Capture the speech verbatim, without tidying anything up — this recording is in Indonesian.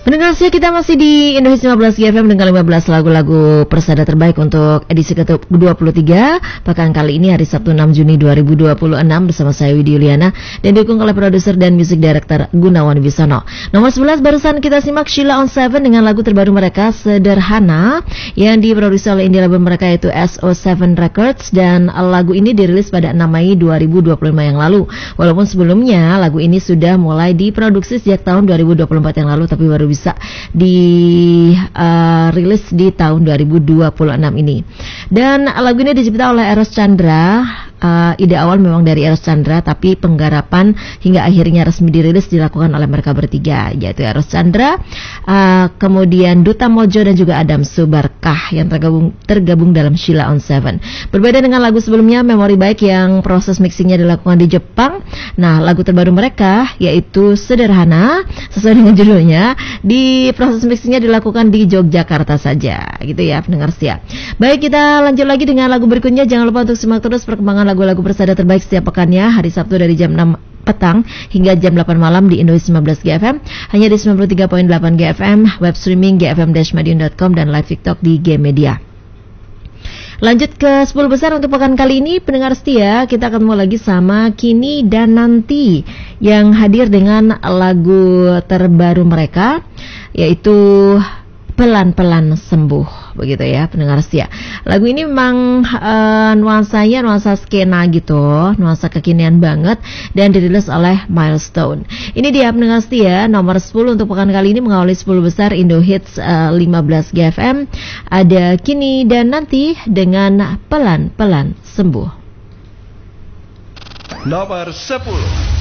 Pendengar setia, kita masih di Indonesia lima belas G F M dengan lima belas lagu-lagu persada terbaik untuk edisi ke dua puluh tiga pekan kali ini, hari Sabtu enam Juni dua ribu dua puluh enam, bersama saya Widi Yuliana dan didukung oleh produser dan music director Gunawan Wibisono. Nomor sebelas barusan kita simak Sheila on Seven dengan lagu terbaru mereka Sederhana yang diproduksi oleh indie label mereka yaitu S O tujuh Records, dan lagu ini dirilis pada enam Mei dua ribu dua puluh lima yang lalu. Walaupun sebelumnya lagu ini sudah mulai diproduksi sejak tahun dua ribu dua puluh empat yang lalu, tapi baru bisa bisa dirilis uh, di tahun dua ribu dua puluh enam ini. Dan lagu ini dicipta oleh Eros Chandra. Uh, ide awal memang dari Eros Chandra, tapi penggarapan hingga akhirnya resmi dirilis dilakukan oleh mereka bertiga, yaitu Eros Chandra, uh, kemudian Duta Mojo dan juga Adam Subarkah yang tergabung tergabung dalam Sheila on Seven. Berbeda dengan lagu sebelumnya Memori Baik yang proses mixingnya dilakukan di Jepang. Nah, lagu terbaru mereka yaitu Sederhana, sesuai dengan judulnya, di proses mixingnya dilakukan di Yogyakarta saja, gitu ya pendengar setia. Baik, kita lanjut lagi dengan lagu berikutnya. Jangan lupa untuk simak terus perkembangan lagu-lagu persada terbaik setiap pekannya, hari Sabtu dari jam enam petang hingga jam delapan malam di Indonesia lima belas G F M, hanya di sembilan puluh tiga koma delapan G F M, web streaming g f m dash madiun dot com, dan live TikTok di G Media. Lanjut ke sepuluh besar untuk pekan kali ini, pendengar setia, kita akan mulai lagi sama Kini dan Nanti yang hadir dengan lagu terbaru mereka yaitu Pelan-Pelan Sembuh, begitu ya pendengar setia. Lagu ini memang uh, nuansanya nuansa skena gitu, nuansa kekinian banget, dan dirilis oleh Milestone. Ini dia pendengar setia, nomor sepuluh untuk pekan kali ini mengawali sepuluh besar Indo Hits uh, lima belas G F M. Ada Kini dan Nanti dengan Pelan-Pelan Sembuh. Nomor sepuluh.